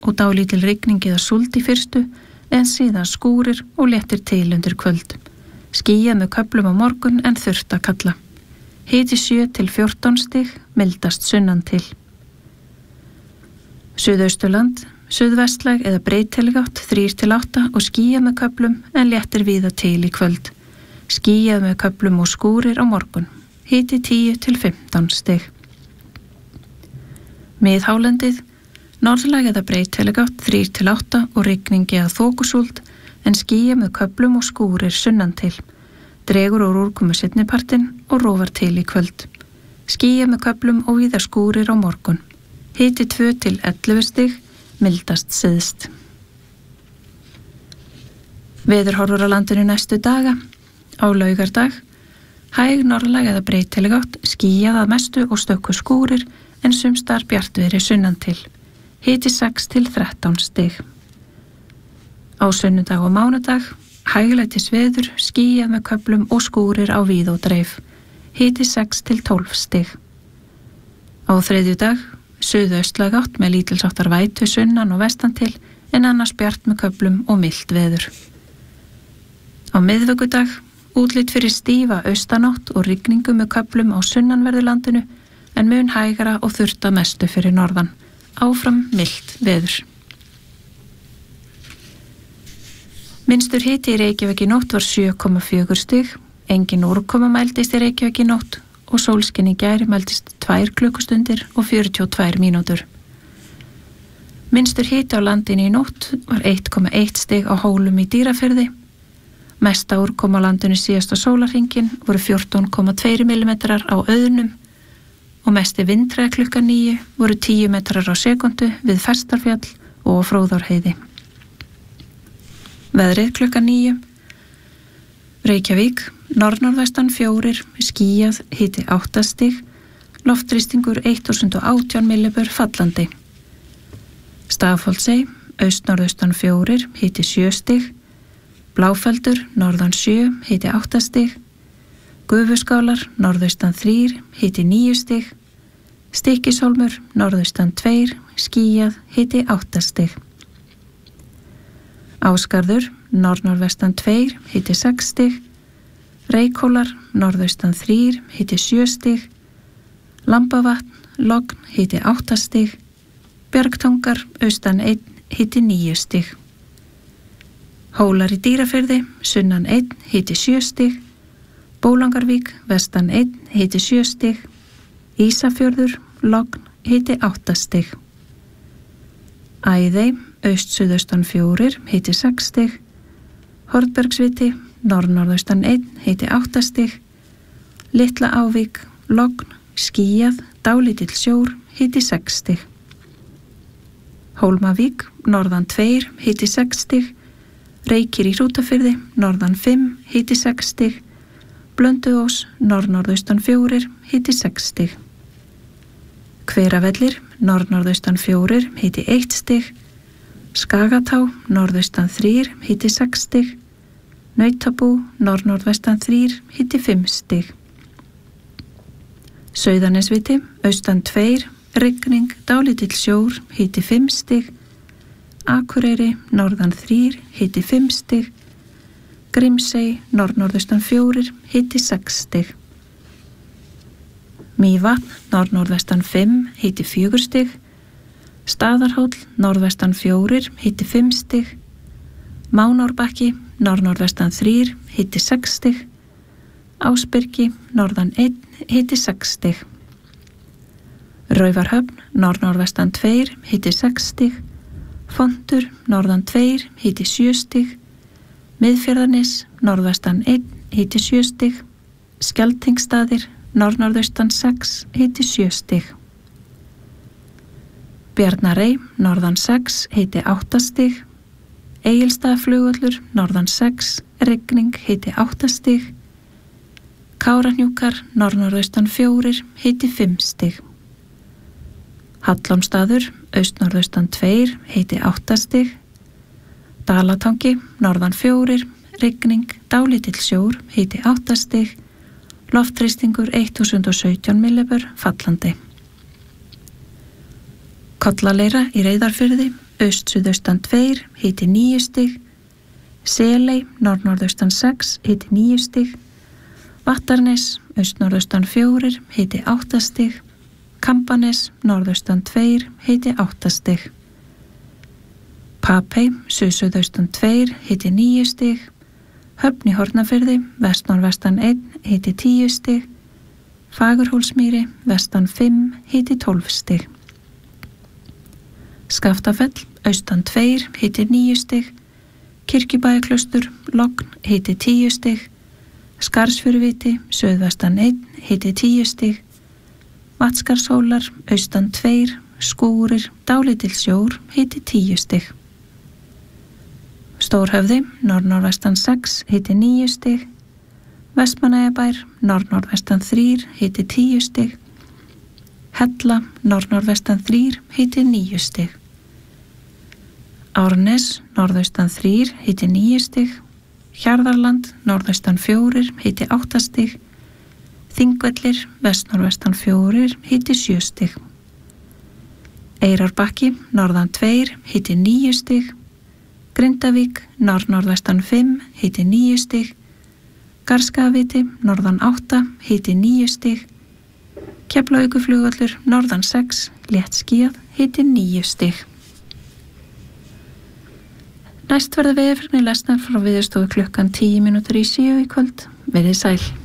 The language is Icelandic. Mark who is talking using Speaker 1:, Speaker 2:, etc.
Speaker 1: og dálítil rigning eða súld í fyrstu, en síðan skúrir og léttir til undir kvöld. Skýjað með köflum á morgun en þurrt að kalla. Hiti 7 til 14 stig, mildast sunnan til. Suðausturland, suðvestlæg eða breytileg átt 3 til 8 og skýjað með köflum en léttir víða til í kvöld. Skýjað með köflum og skúrir á morgun. Hiti 10 til 15 stig. Miðhálendið, norðlæg eða breytileg átt 3 til 8 og rigning eða þokusúld en skýjað með köflum og skúrir sunnan til. Dregur úr úrkomu seinnipartinn og rofar til í kvöld. Skýjað með köflum og víða skúrir á morgun. Hiti 2 til 11 stig, mildast syðst. Veðurhorfur á landinu næstu daga. Á laugardag, hæg norðlæg eða breytileg átt, skýjað að mestu og stökku skúrir en sumstar bjartviðri sunnan til. Hiti 6 til 13 stig. Á sunnudag og mánudag, hæglætis veður, skýjað með köflum og skúrir á víð og dreif. Hiti 6 til 12 stig. Á þriðjudag, suðaustlæg átt með lítilsháttar vætu sunnan og vestan til en annars bjart með köflum og milt veður. Á miðvikudag, útlit fyrir stífa austanátt og rigningu með köflum á sunnanverðurlandinu en mun hægara og þurrt að mestu fyrir norðan. Áfram milt veður. Minnstur hiti í Reykjavík í nótt var 7,4 stig, engin úrkoma mældist í Reykjavík í nótt og sólskin í gær mældist 2 klukkustundir og 42 mínútur. Minnstur hiti á landinu í nótt var 1,1 stig á Hólum í Dýrafirði. Mesta úrkoma á landinu síðasta sólarhringinn voru 14,2 millimetrar á Auðnum og mesti vindhraði klukkan 9 voru 10 metrar á sekundu við Festarfjall og á Fróðárheiði. Veðrið klukkan 9. Reykjavík, norðnorðvestan 4, skýjað, hiti 8 stig, loftþrýstingur 1018 millibur fallandi. Stafholtsey, austnorðaustan 4, hiti 7 stig, Bláfeldur, norðan 7, hiti 8 stig, Gufuskálar, norðaustan 3, hiti 9 stig, Stykkishólmur, norðaustan 2, skýjað, hiti 8 stig. Ásgarður, norðnorðvestan 2, hiti 6 stig, Reykhólar, norðaustan 3, hiti 7 stig, Lambavatn, Logn, hiti 8 stig, Bjargtangar, austan 1, hiti 9 stig. Hólar í Dýrafirði, sunnan 1, hiti 7 stig, Bólangarvík, vestan 1, hiti 7 stig, Ísafjörður, Logn, hiti 8 stig. Æðey, aust-suðaustan 4, hiti 6 stig, Hornbergsviti, norðnorðaustan 1, hiti 8 stig, Litla Ávík, Logn, skýjað, dálítill sjór, hiti 6 stig. Hólmavík, norðan 2, hiti 6 stig, Reykir í Hrútafirði, norðan 5, hiti 6 stig, Blönduós, norðnorðaustan 4, hiti 6 stig. Hveravellir, norðnorðaustan 4, hiti 1 stig, Skagatá, norðaustan 3, hiti 6 stig, Nautabú, norðnorðvestan 3, hiti 5 stig. Sauðanesviti, austan 2, rigning, dálítill sjór, hiti 5 stig, Akureyri, norðan 3, hiti 5 stig, Grímsey, norðnorðaustan 4, hiti 6 stig. Mývatn, norðnorðvestan 5, hiti 4 stig, Staðarhóll, norðvestan 4, hiti 5 stig, Mánárbakki, norðnorðvestan 3, hiti 6 stig, Ásbyrgi, norðan 1, hiti 6 stig. Raufarhöfn, norðnorðvestan 2, hiti 6 stig, Fontur, norðan 2, hiti 7 stig, Miðfjarðarnes, norðvestan 1, hiti 7 stig, Skeltingsstaðir, norðnorðaustan 6, hiti 7 stig. Bjarnarey, norðan 6, hiti 8 stig, Egilsstaðaflugvöllur, norðan 6, rigning, hiti 8 stig, Kárahnjúkar, norðnorðaustan 4, hiti 5 stig. Hallormsstaður, austnorðaustan 2, hiti 8 stig, Dalatangi, norðan 4, rigning, dálítill sjór, hiti 8 stig, loftþrýstingur 1017 millibur fallandi. Kollaleira í Reyðarfirði, aust-suðaustan 2, hiti 9 stig. Seley, norð-norðaustan 6, hiti 9 stig. Vattarnes, aust-norðaustan 4, hiti 8 stig. Kambanes, norðaustan 2, hiti 8 stig. Papey, suð-suðaustan 2, hiti 9 stig. Höfn í Hornafirði, vest-norðvestan 1, hiti 10 stig. Fagurhólsmýri, vestan 5, hiti 12 stig. Skaftafell, austan 2, hiti 9 stig. Kirkjubæjarklaustur, Logn, hiti 10 stig. Skarðsfjöruviti, suðvestan 1, hiti 10 stig. Vatnskarðshólar, austan 2, skúrir, dálítill sjór, hiti 10 stig. Stórhöfði, norð-norðvestan 6, hiti 9 stig. Vestmannaeyjabær, norð-norðvestan 3, hiti 10 stig. Hella, norð-norðvestan 3, hiti 9 stig. Árnes, norðaustan 3, hiti 9 stig. Hjarðarland, norðaustan 4, hiti 8 stig. Þingvellir, vest-norðvestan 4, hiti 7 stig. Eyrárbakki, norðan 2, hiti 9 stig. Grindavík, norð-norðvestan 5, hiti 9 stig. Garðskagaviti, norðan 8, hiti 9 stig. Keflavíkurflugvöllur, norðan 6, létt skýjað, hiti 9 stig. Næst verða veðurfregnir lesnar frá Veðurstofu klukkan 10:07 í kvöld. Verið sæl.